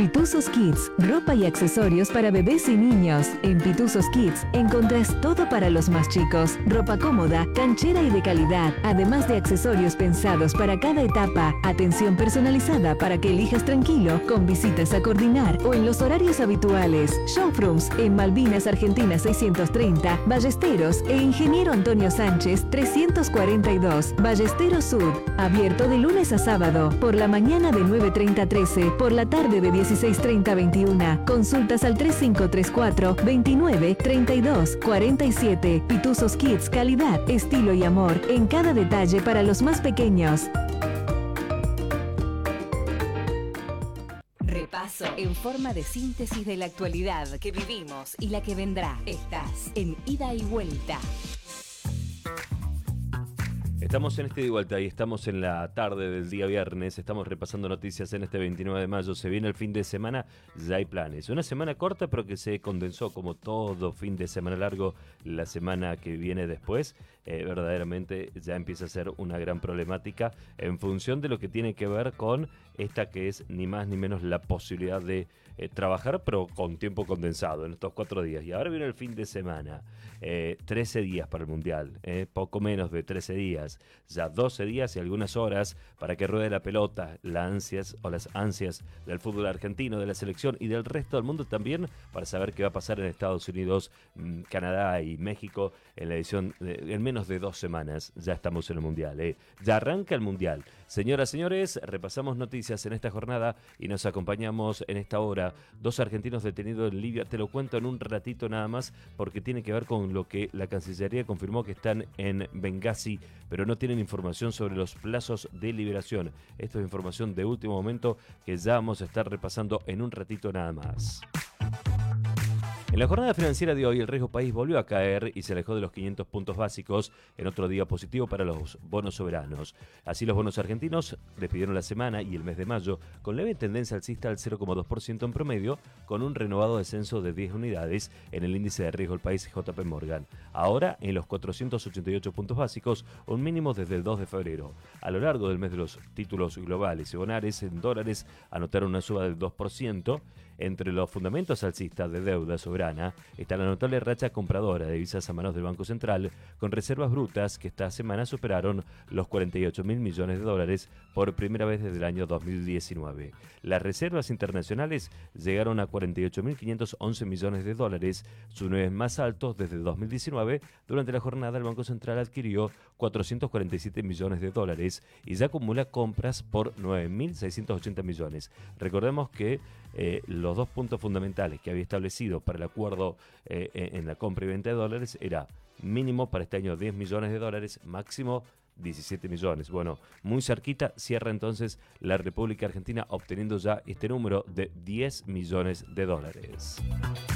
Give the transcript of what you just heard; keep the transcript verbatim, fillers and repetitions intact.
Pituzos Kids, ropa y accesorios para bebés y niños. En Pituzos Kids encontrás todo para los más chicos, ropa cómoda, canchera y de calidad, además de accesorios pensados para cada etapa, atención personalizada para que elijas tranquilo, con visitas a coordinar o en los horarios habituales. Showrooms en Malvinas Argentina seiscientos treinta, Ballesteros e Ingeniero Antonio Sánchez trescientos cuarenta y dos, Ballesteros Sud, abierto de lunes a sábado, por la mañana de nueve treinta a trece, por la tarde de dieciséis treinta a veintiuna. Consultas al tres cinco tres cuatro, veintinueve, treinta y dos, cuarenta y siete. Pituzos Kids, calidad, estilo y amor en cada detalle para los más pequeños. Repaso en forma de síntesis de la actualidad que vivimos y la que vendrá. Estás en Ida y Vuelta. Estamos en este ida y vuelta y estamos en la tarde del día viernes, estamos repasando noticias en este veintinueve de mayo, se viene el fin de semana, ya hay planes. Una semana corta pero que se condensó como todo fin de semana largo la semana que viene después, eh, verdaderamente ya empieza a ser una gran problemática en función de lo que tiene que ver con esta que es ni más ni menos la posibilidad de eh, trabajar pero con tiempo condensado en estos cuatro días. Y ahora viene el fin de semana, eh, trece días para el Mundial, eh, poco menos de trece días. Ya doce días y algunas horas para que ruede la pelota, las ansias o las ansias del fútbol argentino, de la selección y del resto del mundo también para saber qué va a pasar en Estados Unidos, Canadá y México en la edición de, en menos de dos semanas. Ya estamos en el Mundial, ¿eh? Ya arranca el Mundial. Señoras, señores, repasamos noticias en esta jornada y nos acompañamos en esta hora. Dos argentinos detenidos en Libia, te lo cuento en un ratito nada más porque tiene que ver con lo que la Cancillería confirmó que están en Bengasi, pero no tienen información sobre los plazos de liberación. Esto es información de último momento que ya vamos a estar repasando en un ratito nada más. En la jornada financiera de hoy, el riesgo país volvió a caer y se alejó de los quinientos puntos básicos en otro día positivo para los bonos soberanos. Así, los bonos argentinos despidieron la semana y el mes de mayo con leve tendencia alcista al cero coma dos por ciento en promedio, con un renovado descenso de diez unidades en el índice de riesgo del país J P Morgan. Ahora, en los cuatrocientos ochenta y ocho puntos básicos, un mínimo desde el dos de febrero. A lo largo del mes de los títulos globales y bonares en dólares anotaron una suba del dos por ciento. Entre los fundamentos alcistas de deuda soberana está la notable racha compradora de divisas a manos del Banco Central, con reservas brutas que esta semana superaron los cuarenta y ocho mil millones de dólares por primera vez desde el año dos mil diecinueve. Las reservas internacionales llegaron a cuarenta y ocho mil quinientos once millones de dólares, sus niveles más altos desde el dos mil diecinueve. Durante la jornada, el Banco Central adquirió cuatrocientos cuarenta y siete millones de dólares y ya acumula compras por nueve mil seiscientos ochenta millones. Recordemos que eh, los dos puntos fundamentales que había establecido para el acuerdo eh, en la compra y venta de dólares era mínimo para este año diez millones de dólares, máximo diecisiete millones. Bueno, muy cerquita cierra entonces la República Argentina obteniendo ya este número de diez millones de dólares.